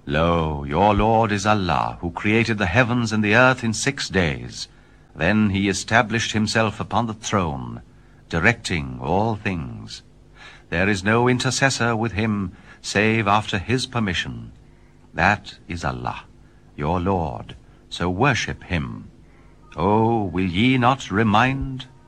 Lo, your Lord is Allah, who created the heavens and the earth in 6 days. Then he established himself upon the throne, directing all things. There is no intercessor with him, save after his permission. That is Allah, your Lord, so worship him. Oh, will ye not remind?